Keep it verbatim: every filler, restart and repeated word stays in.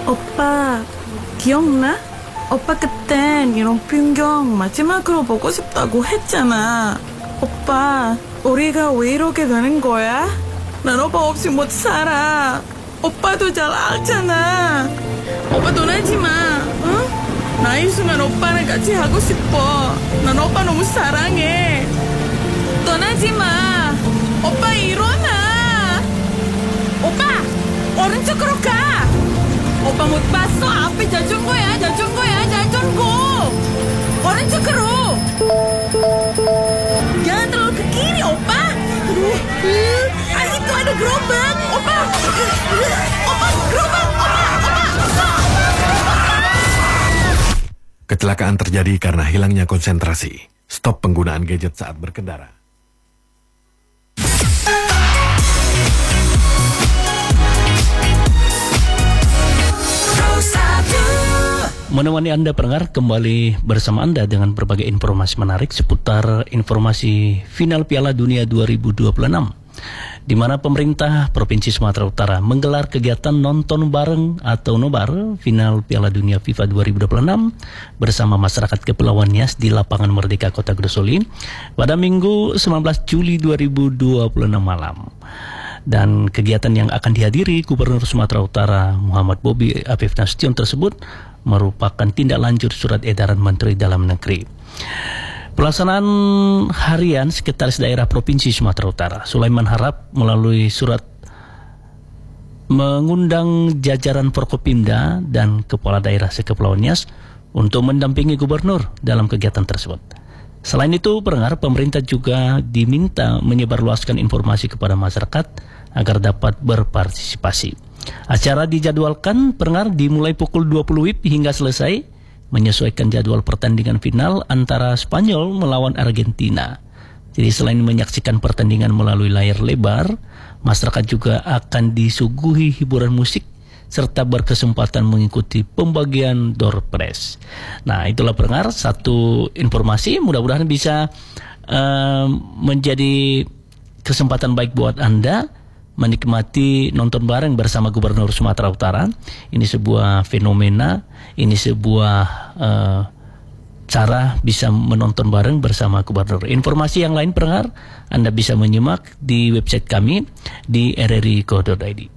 오빠, 기억나? 오빠 그땐 이런 풍경 마지막으로 보고 싶다고 했잖아. 오빠, 우리가 왜 이렇게 되는 거야? 난 오빠 없이 못 살아. 오빠도 잘 알잖아. 오빠 떠나지 마, 응? 나 있으면 오빠랑 같이 하고 싶어. 난 오빠 너무 사랑해. 떠나지 마. 오빠 일어나. 오빠, 오른쪽으로 가. 오빠 못 봤어? 앞에 자전거야, 자전거야, 자전거. 오른쪽으로. Jangan terlalu ke kiri, opa. Aduh, ah, itu ada gerobak, opa. Opa, gerobak, opa, opa, opa. Kecelakaan terjadi karena hilangnya konsentrasi. Stop penggunaan gadget saat berkendara. Menemani Anda pendengar kembali bersama Anda dengan berbagai informasi menarik seputar informasi final Piala Dunia dua ribu dua puluh enam, di mana pemerintah Provinsi Sumatera Utara menggelar kegiatan nonton bareng atau nobar final Piala Dunia FIFA dua ribu dua puluh enam bersama masyarakat Kepulauan Nias di Lapangan Merdeka Kota Gresoli pada Minggu sembilan belas Juli dua ribu dua puluh enam malam. Dan kegiatan yang akan dihadiri Gubernur Sumatera Utara Muhammad Bobi Afif Nasution tersebut merupakan tindak lanjut surat edaran Menteri Dalam Negeri. Pelaksanaan harian Sekretaris Daerah Provinsi Sumatera Utara Sulaiman Harap melalui surat mengundang jajaran Forkopimda dan Kepala Daerah Sekepulauan Nias untuk mendampingi Gubernur dalam kegiatan tersebut. Selain itu, pendengar, pemerintah juga diminta menyebarluaskan informasi kepada masyarakat agar dapat berpartisipasi. Acara dijadwalkan pendengar dimulai pukul dua puluh W I B hingga selesai, menyesuaikan jadwal pertandingan final antara Spanyol melawan Argentina. Jadi selain menyaksikan pertandingan melalui layar lebar, masyarakat juga akan disuguhi hiburan musik serta berkesempatan mengikuti pembagian door prize. Nah, itulah pendengar satu informasi, mudah-mudahan bisa uh, menjadi kesempatan baik buat Anda menikmati nonton bareng bersama Gubernur Sumatera Utara. Ini sebuah fenomena, ini sebuah uh, cara bisa menonton bareng bersama Gubernur. Informasi yang lain pendengar Anda bisa menyimak di website kami di r r i dot co dot i d.